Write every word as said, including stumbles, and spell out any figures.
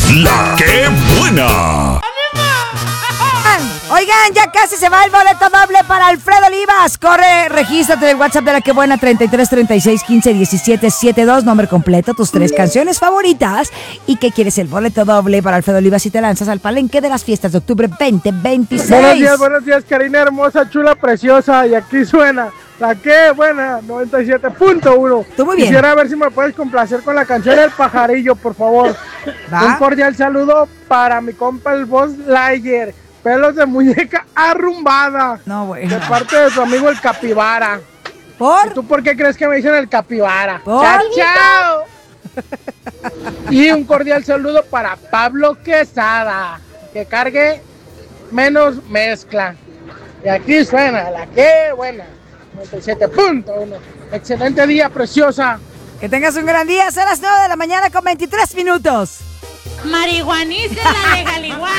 La que buena. Oigan, ya casi se va el boleto doble para Alfredo Olivas. Corre, regístrate del WhatsApp de La Que Buena, treinta y tres, treinta y seis, quince, diecisiete, setenta y dos. Nombre completo, tus tres canciones favoritas. ¿Y qué quieres el boleto doble para Alfredo Olivas si te lanzas al palenque de las fiestas de octubre veinte veintiséis? Buenos días, buenos días, Karina hermosa, chula, preciosa. Y aquí suena La Que Buena, noventa y siete punto uno. Tú muy bien. Quisiera ver si me puedes complacer con la canción El Pajarillo, por favor. ¿Va? Un cordial saludo para mi compa el Boss Lightyear. Pelos de muñeca arrumbada. No, güey. De parte de su amigo el Capibara. ¿Por? ¿Y tú por qué crees que me dicen el Capibara? ¿Por? ¡Chao, chao! Y un cordial saludo para Pablo Quesada. Que cargue menos mezcla. Y aquí suena La Que Buena, noventa y siete punto uno. Excelente día, preciosa. Que tengas un gran día. Son las nueve de la mañana con veintitrés minutos. Marihuanícela legal igual.